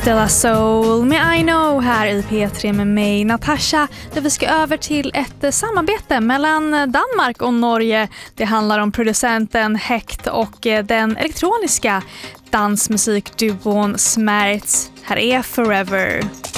De La Soul med I Know här i P3 med mig, Natasha, där vi ska över till ett samarbete mellan Danmark och Norge. Det handlar om producenten Hekt och den elektroniska dansmusikduon Smerts. Här är Forever.